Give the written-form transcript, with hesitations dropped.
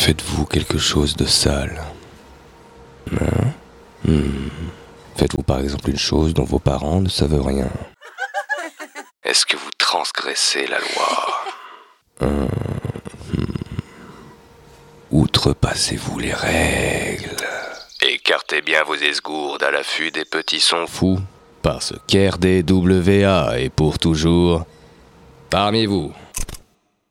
Faites-vous quelque chose de sale? Faites-vous par exemple une chose dont vos parents ne savent rien? Est-ce que vous transgressez la loi? Outrepassez-vous les règles? Écartez bien vos esgourdes à l'affût des petits sons fous, parce qu'RDWA est pour toujours parmi vous.